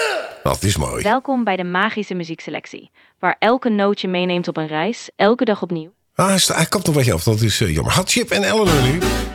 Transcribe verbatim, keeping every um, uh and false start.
Dat is mooi. Welkom bij de magische muziekselectie, waar elke noot je meeneemt op een reis, elke dag opnieuw. Ah, hij, sta- hij kapt nog wat je af, dat is uh, jammer. Had Chip en Eleanor nu.